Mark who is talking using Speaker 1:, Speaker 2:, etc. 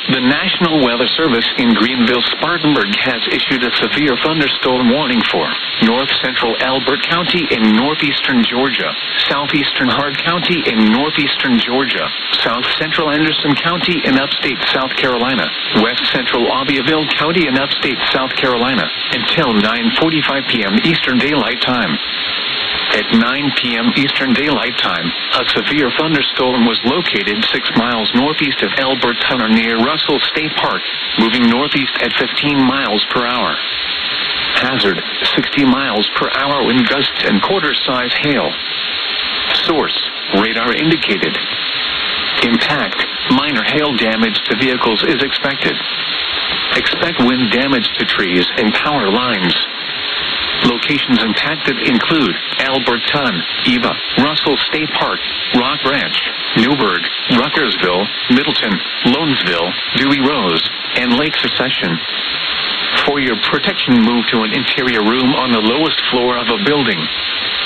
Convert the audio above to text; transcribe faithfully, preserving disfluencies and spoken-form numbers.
Speaker 1: The National Weather Service in Greenville-Spartanburg has issued a severe thunderstorm warning for north-central Elbert County in northeastern Georgia, southeastern Hard County in northeastern Georgia, south-central Anderson County in upstate South Carolina, west-central Abbeville County in upstate South Carolina, until nine forty-five p m Eastern Daylight Time. At nine p m Eastern Daylight Time, a severe thunderstorm was located six miles northeast of Elbert Tunnel near Russell State Park, moving northeast at fifteen miles per hour. Hazard, sixty miles per hour wind gusts and quarter-size hail. Source, radar indicated. Impact, minor hail damage to vehicles is expected. Expect wind damage to trees and power lines. Locations impacted include Elbert Ton, Eva, Russell State Park, Rock Ranch, Newburgh, Ruckersville, Middleton, Lonesville, Dewey Rose, and Lake Secession. For your protection, move to an interior room on the lowest floor of a building.